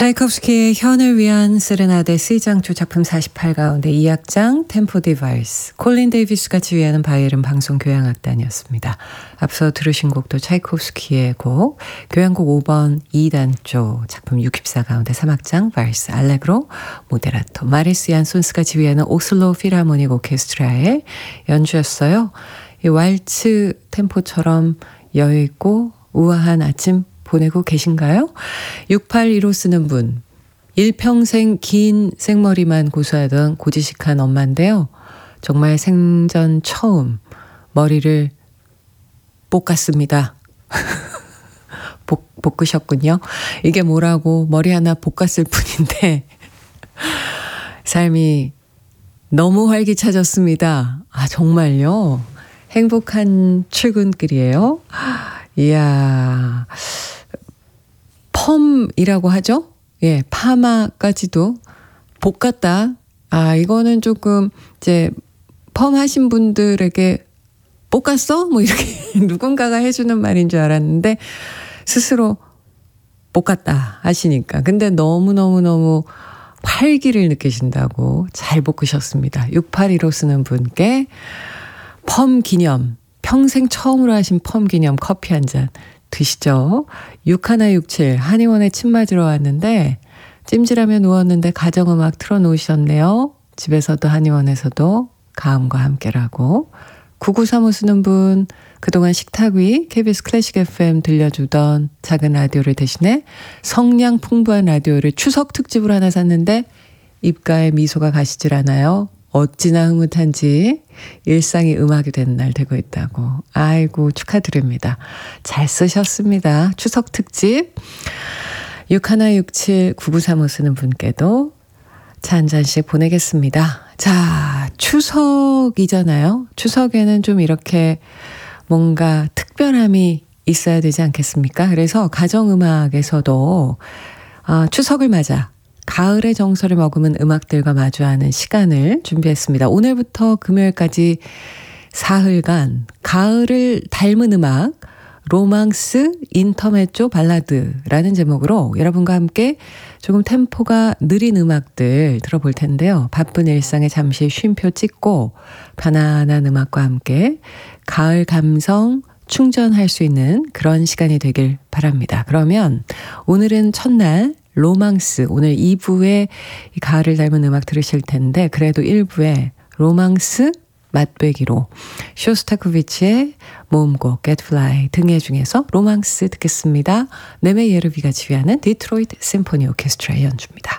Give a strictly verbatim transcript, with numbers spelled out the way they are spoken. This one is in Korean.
차이콥스키의 현을 위한 세레나데 C장조 작품 사십팔 가운데 이 악장 템포 디바이스, 콜린 데이비스가 지휘하는 바이에른 방송 교향악단이었습니다. 앞서 들으신 곡도 차이콥스키의 곡, 교향곡 오 번 이 단조 작품 육십사 가운데 삼 악장 발스, 알레그로, 모데라토, 마리스 얀손스가 지휘하는 오슬로 필하모닉 오케스트라의 연주였어요. 이 왈츠 템포처럼 여유있고 우아한 아침 보내고 계신가요? 육팔일오 쓰는 분, 일평생 긴 생머리만 고수하던 고지식한 엄마인데요. 정말 생전 처음 머리를 볶았습니다. 볶, 볶으셨군요. 이게 뭐라고 머리 하나 볶았을 뿐인데 삶이 너무 활기차졌습니다. 아, 정말요? 행복한 출근길이에요. 이야, 펌이라고 하죠? 예, 파마까지도 볶았다. 아, 이거는 조금 이제 펌 하신 분들에게 볶았어? 뭐 이렇게 누군가가 해주는 말인 줄 알았는데 스스로 볶았다 하시니까. 근데 너무너무너무 활기를 느끼신다고 잘 볶으셨습니다. 육팔일오 쓰는 분께 펌 기념, 평생 처음으로 하신 펌 기념 커피 한 잔 드시죠. 육일육칠 한의원에 침 맞으러 왔는데 찜질하며 누웠는데 가정음악 틀어놓으셨네요. 집에서도 한의원에서도 가음과 함께라고. 구구삼오 쓰는 분, 그동안 식탁 위 케이비에스 클래식 에프엠 들려주던 작은 라디오를 대신에 성량 풍부한 라디오를 추석 특집으로 하나 샀는데 입가에 미소가 가시질 않아요. 어찌나 흐뭇한지 일상이 음악이 된 날 되고 있다고. 아이고, 축하드립니다. 잘 쓰셨습니다. 추석 특집. 육일육칠 구구삼오 쓰는 분께도 차 한 잔씩 보내겠습니다. 자, 추석이잖아요. 추석에는 좀 이렇게 뭔가 특별함이 있어야 되지 않겠습니까? 그래서 가정음악에서도 어, 추석을 맞아 가을의 정서를 머금은 음악들과 마주하는 시간을 준비했습니다. 오늘부터 금요일까지 사흘간 가을을 닮은 음악, 로망스, 인터메조, 발라드라는 제목으로 여러분과 함께 조금 템포가 느린 음악들 들어볼 텐데요. 바쁜 일상에 잠시 쉼표 찍고 편안한 음악과 함께 가을 감성 충전할 수 있는 그런 시간이 되길 바랍니다. 그러면 오늘은 첫날 로망스, 오늘 이 부에 가을을 닮은 음악 들으실 텐데 그래도 일 부에 로망스 맛배기로 쇼스타코비치의 모음곡 Get Fly 등의 중에서 로망스 듣겠습니다. 네메 예르비가 지휘하는 디트로이트 심포니 오케스트라의 연주입니다.